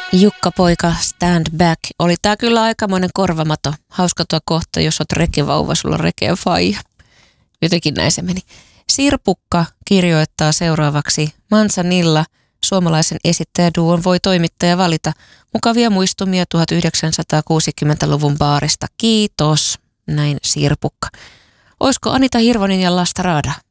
Jukka poika, stand back. Oli tää kyllä aikamoinen korvamato. Hauska tuo kohta, jos oot rekevauva, sulla on rekeä faija. Jotenkin näin se meni. Sirpukka kirjoittaa seuraavaksi. Manzanilla, suomalaisen esittäjäduon, voi toimittaja valita. Mukavia muistumia 1960-luvun baarista. Kiitos. Näin Sirpukka. Oisko Anita Hirvonen ja Lasta Raada?